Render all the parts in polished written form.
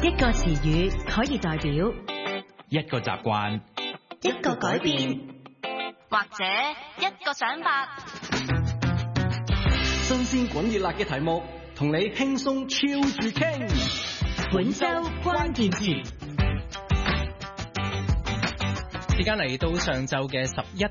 一個詞語可以代表一個習慣， 一個改變， 或者一個想法。 新鮮滾熱辣嘅題目，同你輕鬆超住傾。 本周關鍵詞。 時間嚟到上晝嘅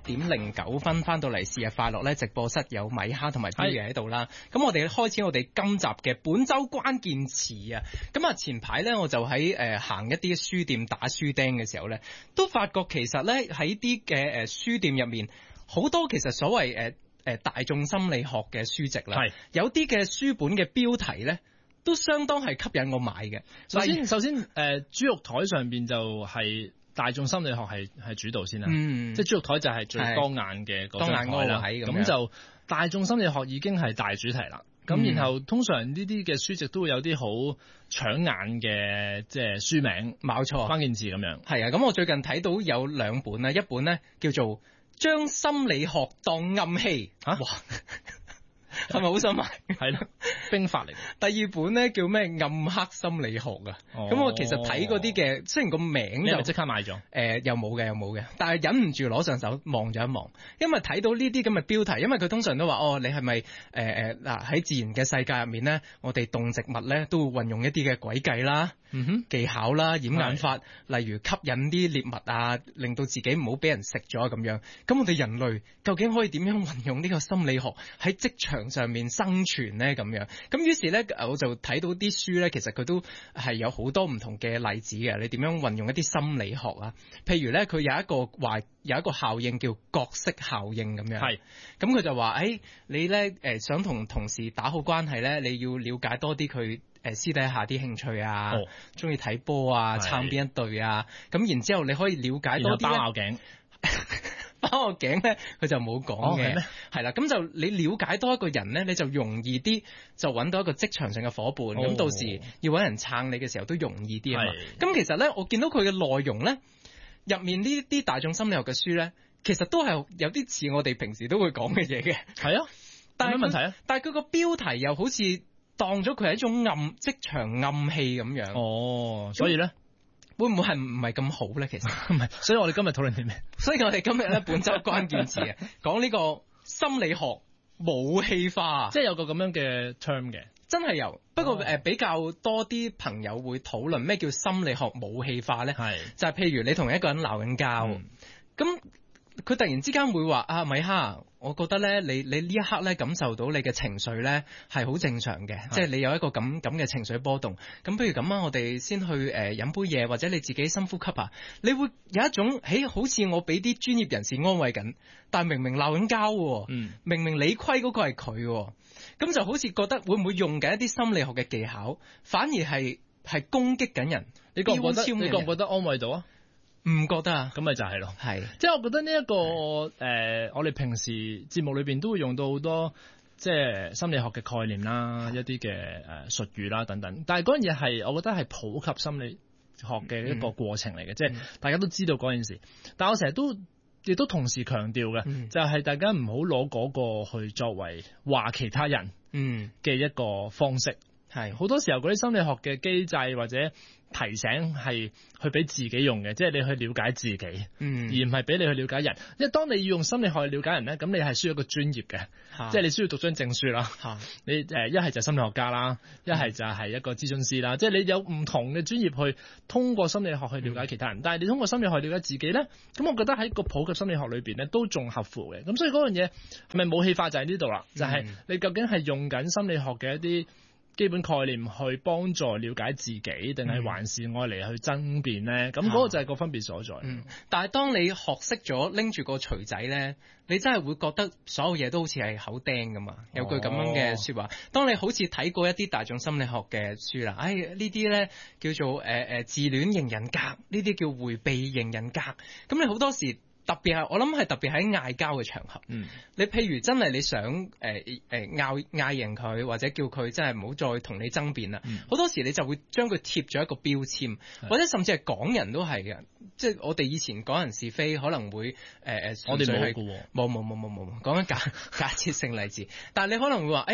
11:09，翻到嚟是日快樂咧，直播室有米哈同埋標爺喺度啦。咁我哋開始我哋今集嘅本周關鍵詞啊。咁啊前排咧我就喺行一啲書店打書釘嘅時候咧，都發覺其實咧喺啲嘅書店入面好多其實所謂大眾心理學嘅書籍啦，有啲嘅書本嘅標題咧都相當係吸引我買嘅。 首先豬肉台上邊就係大眾心理學係主導先啦，即係豬肉台就係最當眼嘅嗰張台啦。咁就大眾心理學已經係大主題啦。咁然後通常呢啲嘅書籍都會有啲好搶眼嘅即係書名， 冇錯， 關鍵字咁樣。 係啊，咁我最近睇到有兩本啦，一本咧叫做將心理學當暗器哇！係咪好想買？ 係咯，兵法嚟。 第二本咧叫咩暗黑心理學啊？咁我其實睇嗰啲嘅，雖然個名就即刻買咗， 又冇嘅，但係忍唔住攞上手望咗一望，因為睇到呢啲咁嘅標題，因為佢通常都話你係咪嗱喺自然嘅世界入面咧，我哋動植物咧都會運用一啲嘅詭計啦、技巧啦、掩眼法，例如吸引啲獵物啊，令到自己唔好俾人食咗咁樣。咁我哋人類究竟可以點樣運用呢個心理學喺職場上面生存咧？咁樣咁於是咧，我就睇到啲書咧，其實佢都係有好多唔同嘅例子嘅。你點樣運用一啲心理學啊？譬如咧，佢有一個效應叫角色效應咁樣。係咁佢就話你咧想同同事打好關係咧，你要了解多啲佢私底下啲興趣啊，中意睇波啊，撐邊一隊啊。咁然之後你可以了解多啲。 包拗頸。 包我頸咧，佢就冇講嘅，係啦，咁就你了解多一個人咧，你就容易啲就揾到一個職場上嘅伙伴，咁到時要揾人撐你嘅時候都容易啲啊嘛。咁其實咧，我見到佢嘅內容咧，入面呢啲大眾心理學嘅書咧，其實都係有啲似我哋平時都會講嘅嘢嘅。係啊， 但係咩問題啊？ 但係佢個標題又好似當咗佢係一種職場暗器咁樣。所以咧。會唔會係唔係咁好咧？其實唔係， 所以我哋今日討論啲咩？ 所以我哋今日咧本周關鍵詞啊，講呢個心理學武器化， 即係有個咁樣嘅 term 嘅， 真係有。不過比較多啲朋友會討論咩叫心理學武器化咧？係就係譬如你同一個人鬧緊交，咁佢突然之間會話米哈，我覺得咧，你呢一刻咧感受到你嘅情緒咧係好正常嘅，即係你有一個咁嘅情緒波動。咁不如咁啊，我哋先去飲杯嘢，或者你自己深呼吸啊。你會有一種好似我俾啲專業人士安慰緊，但明明鬧緊交喎，明明理虧嗰個係佢喎，咁就好似覺得會唔會用緊一啲心理學嘅技巧，反而係攻擊緊人？你覺唔覺得安慰到啊？唔覺得啊， 咁咪就係咯， 係， 即係我覺得呢一個我哋平時節目裏邊都會用到好多即係心理學嘅概念啦，一啲嘅術語啦等等，但係嗰樣嘢係我覺得係普及心理學嘅一個過程嚟嘅，即係大家都知道嗰件事，但係我成日亦都同時強調嘅，就係大家唔好攞嗰個去作為話其他人嘅一個方式，係好多時候嗰啲心理學嘅機制或者提醒係去俾自己用嘅，即係你去了解自己，而唔係俾你去了解人。因為當你要用心理學去了解人咧，咁你係需要一個專業嘅，即係你需要讀張證書啦。你一係就心理學家啦，一係就係一個諮詢師啦。即係你有唔同嘅專業去通過心理學去了解其他人，但係你通過心理學了解自己咧，咁我覺得喺個普及心理學裏邊咧都仲合乎嘅。咁所以嗰樣嘢係咪武器化就喺呢度啦？就係你究竟係用緊心理學嘅一啲基本概念去幫助了解自己，定係還是愛嚟去爭辯咧？咁嗰個就係個分別所在。 但係當你學識咗拎住個錘仔咧，你真係會覺得所有嘢都好似係口釘㗎嘛。有句咁樣嘅説話，當你好似睇過一啲大眾心理學嘅書啦，呢啲咧叫做自戀型人格，呢啲叫迴避型人格。咁你好多時特別係我諗係特別喺嗌交嘅場合，你譬如真係你想嗌贏佢，或者叫佢真係唔好再同你爭辯啦。好多時你就會將佢貼咗一個標籤，或者甚至係講人都係嘅。即係我哋以前講人是非可能會我哋冇講緊假設性例子，但係你可能會話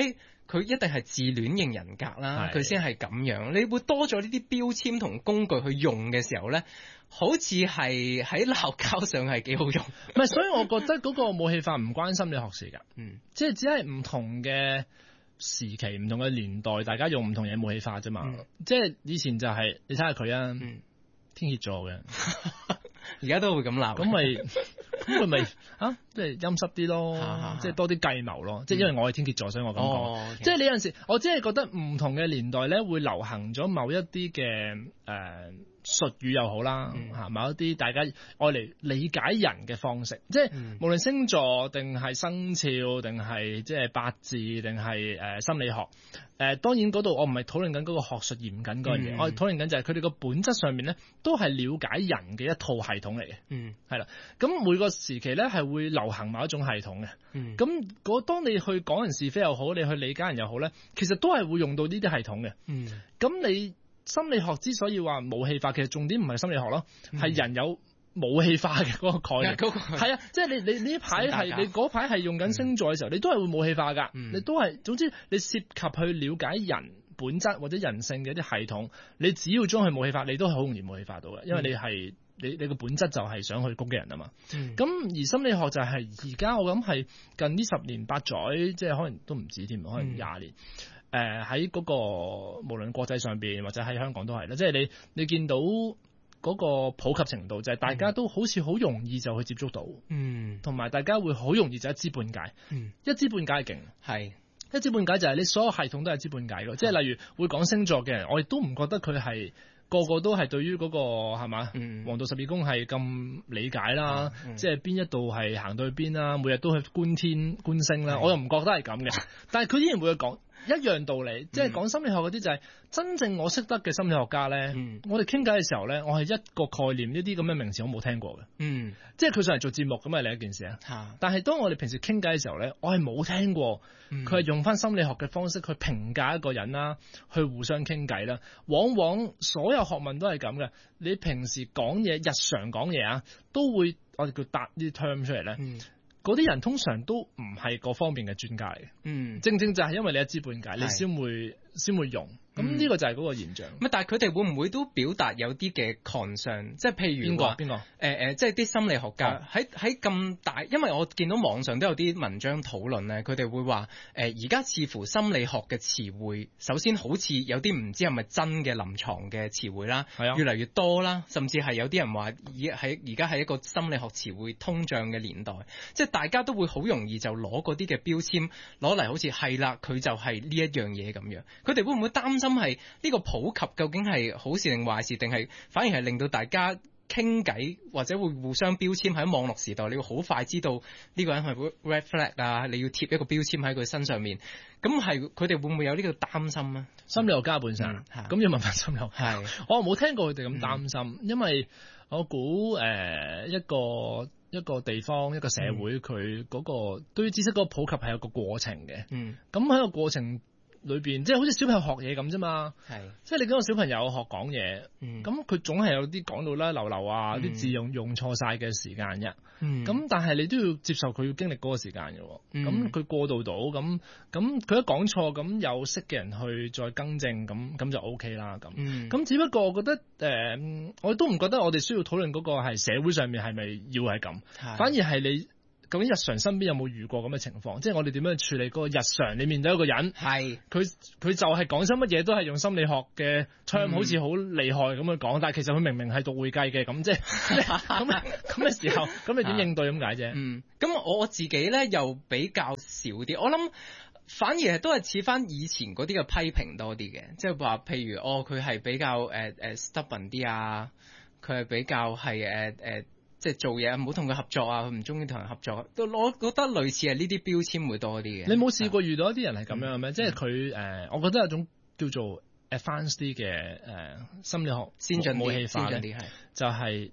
佢一定係自戀型人格啦， 係佢先係咁樣。你會多咗呢啲標籤同工具去用嘅時候咧，好似係喺鬧交上係幾好用。 唔係，所以我覺得嗰個武器化唔關心理學事㗎，即係只係唔同嘅時期、唔同嘅年代，大家用唔同嘢武器化啫嘛。即係以前就係、你睇下佢啊，天蠍座嘅， 而家都會咁鬧， 咁佢咪即係陰濕啲咯，即係多啲計謀咯。即係因為我係天蠍座，所以我咁講。即係你有陣時，我只係覺得唔同嘅年代咧，會流行咗某一啲嘅術語又好啦，某一啲大家愛嚟理解人嘅方式，即係無論星座定係生肖定係即係八字定係心理學。當然嗰度我唔係討論緊嗰個學術嚴謹嗰樣嘢，我係討論緊就係佢哋個本質上面咧，都係了解人嘅一套系統嚟嘅。係啦，咁每個時期咧係會流行某一種系統嘅。咁當你去講人是非又好，你去理解人又好咧，其實都係會用到呢啲系統嘅。咁你心理學之所以話武器化，其實重點唔係心理學咯，係人有武器化嘅嗰個概念。係啊，即係你呢排係你嗰排係用緊星座嘅時候，你都係會武器化㗎。你都係，總之你涉及去了解人本質或者人性嘅一啲系統，你只要將佢武器化，你都係好容易武器化到嘅，因為你係你個本質就係想去攻擊人啊嘛。咁而心理學就係而家我諗係近呢10年8載，即係可能都唔止添，可能20年。喺嗰個無論國際上邊或者喺香港都係啦，即係你見到嗰個普及程度，就係大家都好似好容易就去接觸到，同埋大家會好容易就一知半解，一知半解係勁，係一知半解就係你所有系統都係一知半解嘅，即係例如會講星座嘅人，我亦都唔覺得佢係個個都係對於嗰個係嘛黃道12宮係咁理解啦，即係邊一度係行到去邊啦，每日都去觀天觀星啦，我又唔覺得係咁嘅，但係佢依然會講。一樣道理，即係講心理學嗰啲就係真正我識得嘅心理學家咧。我哋傾偈嘅時候咧，我係一個概念，一啲咁嘅名詞我冇聽過嘅。即係佢上嚟做節目咁係另一件事啊。但係當我哋平時傾偈嘅時候咧，我係冇聽過佢係用翻心理學嘅方式去評價一個人啦，去互相傾偈啦。往往所有學問都係咁嘅。你平時講嘢，日常講嘢啊，都會我哋叫答啲 term 出嚟咧。嗰啲人通常都唔係嗰方面嘅專家嘅，正正就係因為你一知半解，你先會用。咁呢個就係嗰個現象。但係佢哋會唔會都表達有啲嘅 concern？即係譬如話邊個？即係啲心理學家喺咁大，因為我見到網上都有啲文章討論咧，佢哋會話而家似乎心理學嘅詞彙，首先好似有啲唔知係咪真嘅臨床嘅詞彙啦，越嚟越多啦，甚至係有啲人話而家係一個心理學詞彙通脹嘅年代，即係大家都會好容易就攞嗰啲嘅標籤攞嚟，好似係啦，佢就係呢一樣嘢咁樣。佢哋會唔會擔心係呢個普及究竟係好事定壞事，定係反而係令到大家傾偈或者會互相標籤？喺網絡時代，你會好快知道呢個人係 red flag 啊，你要貼一個標籤喺佢身上面。咁係佢哋會唔會有呢個擔心啊？心理學家本身咁要問翻心理學，我冇聽過佢哋咁擔心，因為我估一個地方一個社會佢嗰個對於知識嗰個普及係有個過程嘅。咁喺個過程裏邊，即係好似小朋友學嘢咁啫嘛，即係你嗰個小朋友學講嘢，咁佢總係有啲講到啦流啊，啲字用錯晒嘅時間啫。咁但係你都要接受佢要經歷嗰個時間嘅。咁佢過渡到，咁佢一講錯，咁有識嘅人去再更正，咁就 OK 啦。咁只不過我覺得我都唔覺得我哋需要討論嗰個係社會上面係咪要係咁，反而係你究竟日常身邊有冇遇過咁嘅情況？即係我哋點樣處理嗰個日常？你面對一個人，佢就係講親乜嘢都係用心理學嘅 term，好似好厲害咁去講，但係其實佢明明係讀會計嘅，咁即係咁嘅時候，咁你點應對咁解啫？ 咁我自己咧又比較少啲，我諗反而係都係似翻以前嗰啲嘅批評多啲嘅，即係話譬如佢係比較stubborn 啲啊，佢係比較係即係做嘢唔好同佢合作啊，佢唔中意同人合作，我覺得類似係呢啲標籤會多啲嘅。 你冇試過遇到一啲人係咁樣咩？即係佢我覺得有種叫做 advanced 啲嘅心理學先進武器化啲， 就係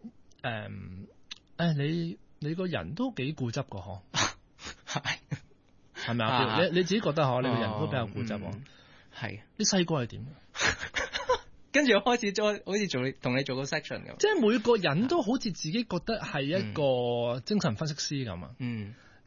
你個人都幾固執個嗬，係咪啊？你自己覺得嗬，你個人都比較固執喎。係你細個係點？ 跟住開始好似同你做個 section 咁， 即係每個人都好似自己覺得係一個精神分析師咁啊。即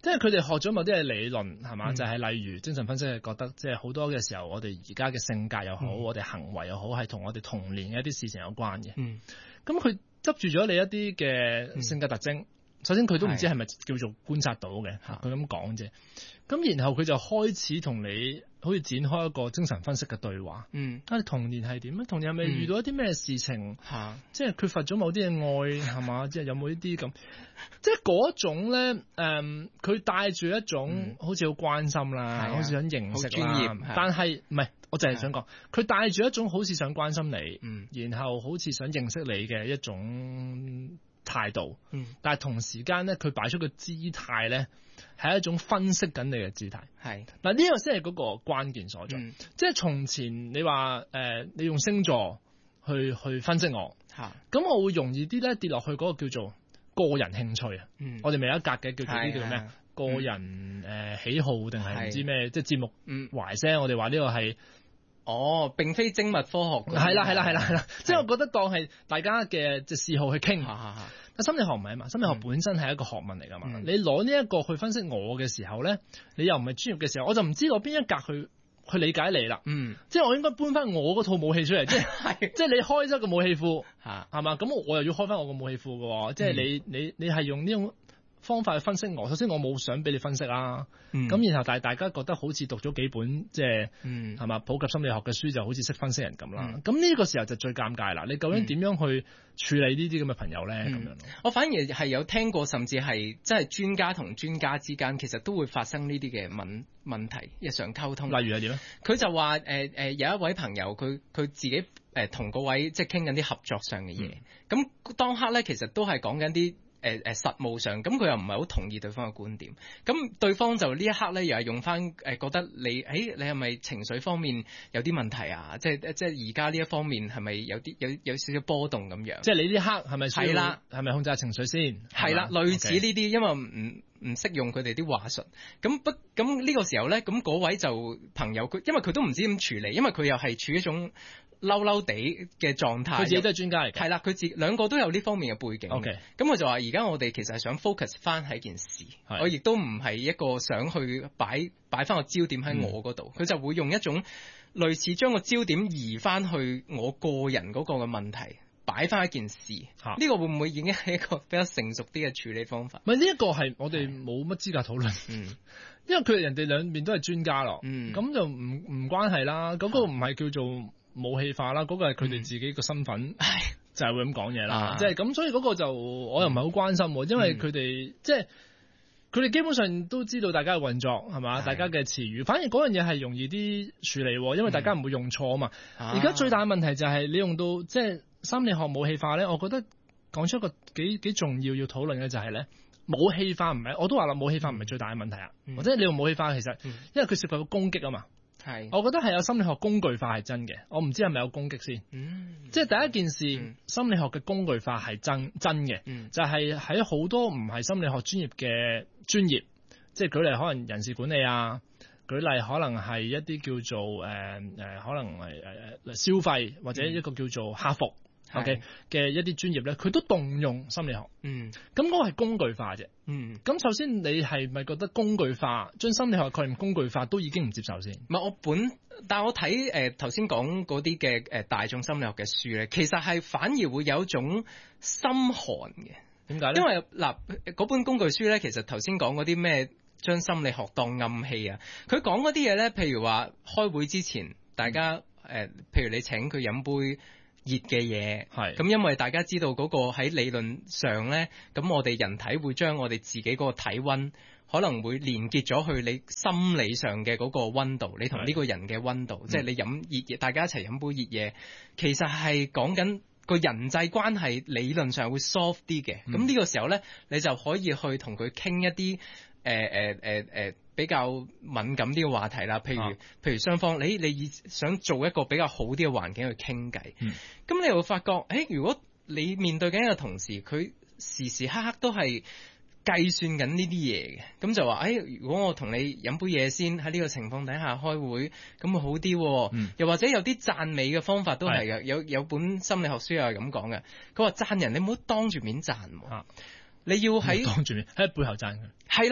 即係佢哋學咗某啲嘅理論係嘛， 嗯就係例如精神分析係覺得即係好多嘅時候，我哋而家嘅性格又好，我哋行為又好，係同我哋童年嘅一啲事情有關嘅。 嗯咁佢執住咗你一啲嘅性格特徵，首先佢都唔知係咪叫做觀察到嘅，佢咁講啫。咁然後佢就開始同你好似展開一個精神分析嘅對話。你童年係點啊？童年係咪遇到一啲咩事情？即係缺乏咗某啲嘅愛係嘛？即係有冇呢啲咁？即係嗰種咧，佢帶住一種好似好關心啦，好似想認識專業， 但係唔係，我就係想講，佢帶住一種好似想關心你，然後好似想認識你嘅一種態度，但係同時間咧，佢擺出個姿態咧，係一種分析緊你嘅姿態。嗱，呢個先係嗰個關鍵所在。即係從前你話你用星座去分析我，咁我會容易啲咧跌落去嗰個叫做個人興趣啊。我哋咪有一格嘅叫做呢叫做咩？個人喜好定係唔知咩？即係節目懷聲，我哋話呢個係。 並非精密科學。 係啦，即係我覺得當係大家嘅嗜好去傾。但心理學唔係啊嘛，心理學本身係一個學問嚟㗎嘛。你攞呢一個去分析我嘅時候咧，你又唔係專業嘅時候，我就唔知攞邊一格去理解你啦。即係我應該搬翻我嗰套武器出嚟，即係你開咗個武器庫，係嘛？咁我又要開翻我個武器庫㗎喎。即係你係用呢種方法去分析我，首先我冇想俾你分析啦，咁然後但係大家覺得好似讀咗幾本即係係嘛普及心理學嘅書就好似識分析人咁啦，咁呢個時候就最尷尬啦。你究竟點樣去處理呢啲咁嘅朋友咧？咁樣我反而係有聽過，甚至係即係專家同專家之間其實都會發生呢啲嘅問題，日常溝通。 例如係點咧？ 佢就話有一位朋友佢自己同嗰位即係傾緊啲合作上嘅嘢，咁當刻咧其實都係講緊啲。實務上，咁佢又唔係好同意對方嘅觀點，咁對方就呢一刻咧又係用翻覺得你係咪情緒方面有啲問題啊？即係而家呢一方面係咪有少少波動咁樣？即係你呢刻係咪需要係咪控制下情緒先？ 係啦，類似呢啲，因為唔識用佢哋啲話術，咁呢個時候咧，咁嗰位就朋友因為佢都唔知點處理，因為佢又係處於一種嬲嬲地嘅狀態， 佢自己都係專家嚟嘅， 係啦，佢兩個都有呢方面嘅背景。 咁佢就話：而家我哋其實係想 focus 翻喺件事，我亦都唔係一個想去擺翻個焦點喺我嗰度。佢就會用一種類似將個焦點移翻去我個人嗰個嘅問題，擺翻一件事。呢個會唔會已經係一個比較成熟啲嘅處理方法？ 唔係呢一個係我哋冇乜資格討論。因為人哋兩邊都係專家咯。咁就唔關係啦。嗰個唔係叫做武器化啦，嗰個係佢哋自己個身份，就係會咁講嘢啦。即係咁，所以嗰個就我又唔係好關心，因為佢哋即係佢哋基本上都知道大家嘅運作係嘛，大家嘅詞語，反而嗰樣嘢係容易啲處理，因為大家唔會用錯啊嘛。而家最大嘅問題就係你用到即係心理學武器化咧，我覺得講出一個幾重要討論嘅就係咧，武器化唔係，我都話啦，武器化唔係最大嘅問題啊，或者你用武器化其實因為佢涉及到攻擊啊嘛。我覺得係有心理學工具化係真嘅，我唔知係咪有攻擊先。即係第一件事，心理學嘅工具化係真嘅，就係喺好多唔係心理學專業嘅專業，即係舉例可能人事管理啊，舉例可能係一啲叫做可能係消費或者一個叫做客服。嘅一啲專業咧，佢都動用心理學。咁嗰個係工具化啫。咁首先你係咪覺得工具化，將心理學概念工具化都已經唔接受先？ 唔係但係我睇頭先講嗰啲嘅大眾心理學嘅書咧，其實係反而會有一種心寒嘅。 點解咧？ 因為嗰本工具書咧，其實頭先講嗰啲咩將心理學當暗器啊，佢講嗰啲嘢咧，譬如話開會之前，大家譬如你請佢飲杯熱嘅嘢，咁因為大家知道嗰個喺理論上咧，咁我哋人體會將我哋自己嗰個體溫可能會連結咗去你心理上嘅嗰個溫度，你同呢個人嘅溫度，即係你飲熱嘢，大家一齊飲杯熱嘢，其實係講緊個人際關係理論上會 soft 啲嘅。咁呢個時候咧，你就可以去同佢傾一啲比較敏感啲嘅話題啦，譬如雙方你想做一個比較好啲嘅環境去傾偈，咁你會發覺，如果你面對緊一個同事，佢時時刻刻都係計算緊呢啲嘢嘅，咁就話，如果我同你飲杯嘢先，喺呢個情況底下開會，咁會好啲。又或者有啲讚美嘅方法都係嘅，有本心理學書又係咁講嘅，佢話讚人你唔好當住面讚，你要喺當住面喺背後讚佢。 係啦。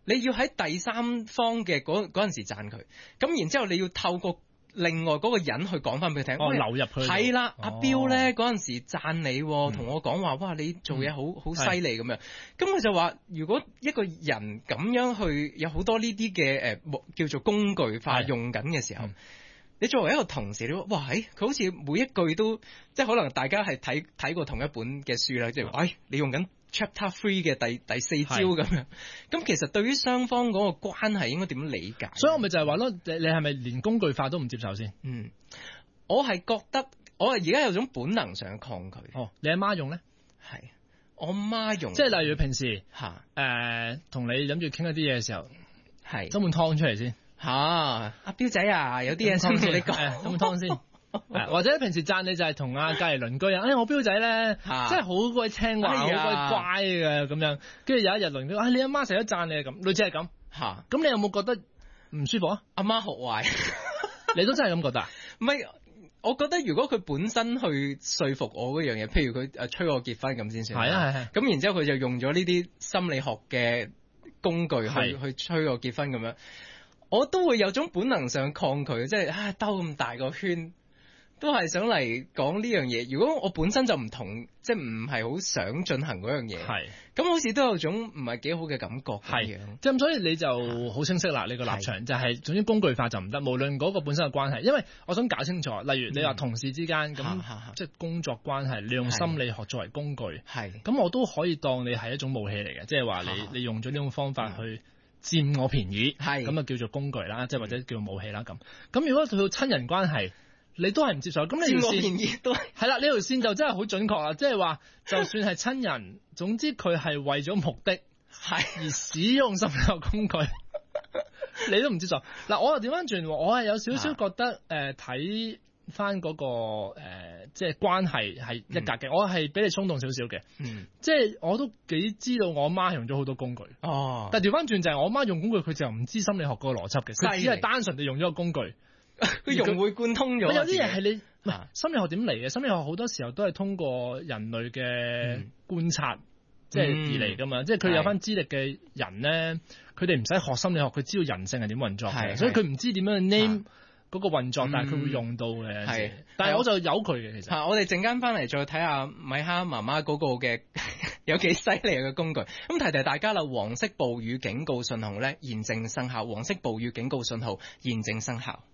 你要喺第三方嘅嗰陣時讚佢，咁然之後你要透過另外嗰個人去講翻俾佢聽， 流入去係啦，阿彪咧嗰陣時讚你，同我講話，哇你做嘢好犀利咁樣，咁佢就話如果一個人咁樣去有好多呢啲嘅叫做工具化用緊嘅時候，你作為一個同事，你話哇佢好似每一句都即係可能大家係睇過同一本嘅書啦，即係你用緊Chapter 3嘅第4招咁樣，咁其實對於雙方嗰個關係應該點樣理解？ 所以我咪就係話咯，你係咪連工具化都唔接受先？ 我係覺得我係而家有種本能上嘅抗拒。 你阿媽用咧？ 係我媽用， 即係例如平時同你諗住傾一啲嘢嘅時候， 係斟碗湯出嚟先。 阿彪仔啊，有啲嘢想同你講， 斟碗湯先。或者平時讚你就係同隔離鄰居我彪仔咧，真係好鬼聽話，好鬼乖嘅咁樣。跟住有一日鄰居你阿媽成日都讚你咁，類似係咁。咁你有冇覺得唔舒服啊？阿媽學壞， 你都真係咁覺得？唔係，我覺得如果佢本身去說服我嗰樣嘢，譬如佢催我結婚咁先算。係。咁然之後佢就用咗呢啲心理學嘅工具去催我結婚咁樣，我都會有種本能上抗拒，即係兜咁大個圈。都係想嚟講呢樣嘢。如果我本身就唔同，即係唔係好想進行嗰樣嘢，咁好似都有種唔係幾好嘅感覺嘅。 即係所以你就好清晰啦。你個立場就係總之工具化就唔得，無論嗰個本身嘅關係。因為我想搞清楚，例如你話同事之間咁，即係工作關係，你用心理學作為工具，咁我都可以當你係一種武器嚟嘅，即係話你用咗呢種方法去佔我便宜，咁啊叫做工具啦，即係或者叫做武器啦咁。咁如果去到親人關係，你都係唔接受，咁你條線都係啦，呢條線就真係好準確啦，即係話就算係親人，總之佢係為咗目的而使用心理學工具，你都唔接受。嗱，我又調翻轉，我係有少少覺得睇翻嗰個即係關係係一格嘅，我係比你衝動少少嘅，即係我都幾知道我媽用咗好多工具，但係調翻轉就係我媽用工具，佢就唔知心理學個邏輯嘅，佢只係單純地用咗個工具。 佢融會貫通咗。 有啲嘢係你心理學點嚟嘅？心理學好多時候都係通過人類嘅觀察，即係而嚟噶嘛。即係佢有翻資歷嘅人咧，佢哋唔使學心理學，佢知道人性係點運作嘅，所以佢唔知點樣 name 嗰個運作，但係佢會用到嘅。但係我就有佢嘅其實。 我哋陣間翻嚟再睇下米哈媽媽嗰個嘅有幾犀利嘅工具。咁提提大家啦，黃色暴雨警告信號咧現正生效，黃色暴雨警告信號現正生效。